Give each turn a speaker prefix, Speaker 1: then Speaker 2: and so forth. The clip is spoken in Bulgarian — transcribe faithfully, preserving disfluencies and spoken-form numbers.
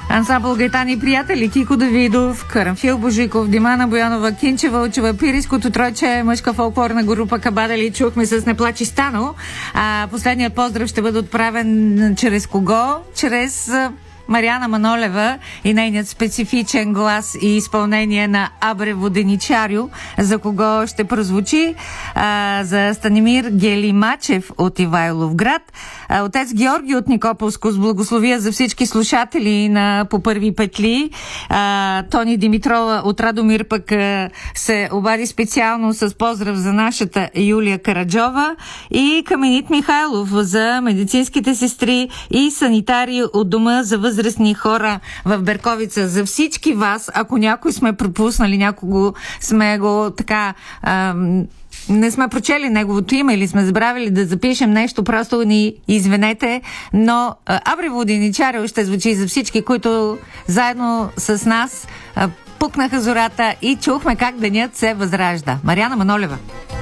Speaker 1: Ансамбъл Гайтани приятели: Кико Давидов, Карамфил Божиков, Димана Боянова, Кинче Вълчева, Пириското тройче, мъжка фолклорна група Кабадали. Чухме с Не плачи Стано. А последният поздрав ще бъде отправен чрез кого? Чрез Мариана Манолева и нейният специфичен глас и изпълнение на Абре Воденичарю, за кого ще прозвучи а, за Станимир Гелимачев от Ивайловград. А, отец Георги от Никополско с благословия за всички слушатели на По първи петли. А, Тони Димитрова от Радомир пък а, се обади специално с поздрав за нашата Юлия Караджова и Каменит Михайлов за медицинските сестри и санитари от Дома за възрастни хора в Берковица. За всички вас, ако някой сме пропуснали, някого сме го така... Ам, не сме прочели неговото име или сме забравили да запишем нещо, просто ни извинете, но Абре Воденичарю ще звучи за всички, които заедно с нас а, пукнаха зората и чухме как денят се възражда. Мариана Манолева.